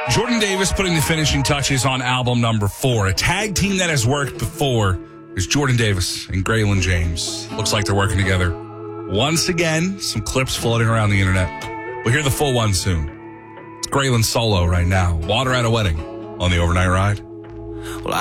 Jordan Davis putting the finishing touches on album number 4. A tag team that has worked before is Jordan Davis and Graylin James. Looks like they're working together once again. Some clips floating around the internet. We'll hear the full one soon. It's Graylin solo right now. Water at a Wedding on the Overnight Ride. Well,